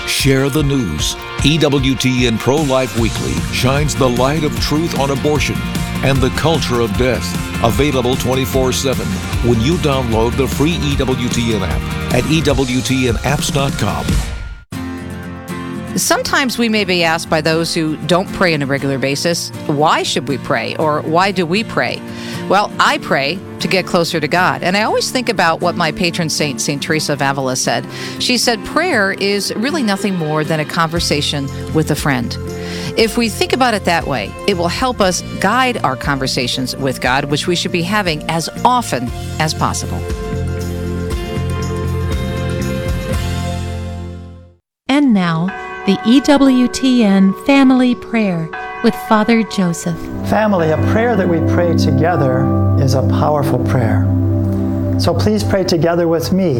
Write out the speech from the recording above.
Share the news. EWTN Pro-Life Weekly shines the light of truth on abortion and the culture of death. Available 24/7 when you download the free EWTN app at EWTNapps.com. Sometimes we may be asked by those who don't pray on a regular basis, why should we pray, or why do we pray? Well, I pray to get closer to God. And I always think about what my patron saint, St. Teresa of Avila, said. She said prayer is really nothing more than a conversation with a friend. If we think about it that way, it will help us guide our conversations with God, which we should be having as often as possible. And now, the EWTN Family Prayer with Father Joseph. Family, a prayer that we pray together is a powerful prayer. So please pray together with me